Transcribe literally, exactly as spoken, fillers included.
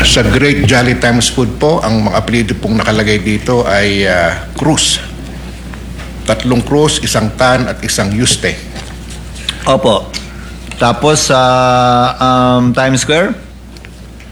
Sa Great Jolly Times Food po, ang mga apelido pong nakalagay dito ay ah, Cruz. Tatlong Cruz, isang Tan at isang Yuste. Opo. Tapos sa um, Times Square?